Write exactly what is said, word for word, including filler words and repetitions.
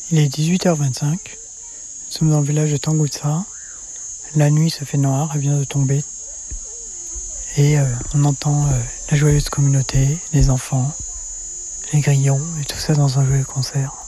Il est dix-huit heures vingt-cinq. Nous sommes dans le village de Tangoutsa. La nuit se fait noire, elle vient de tomber. Et euh, on entend euh, la joyeuse communauté, les enfants, les grillons et tout ça dans un joyeux concert.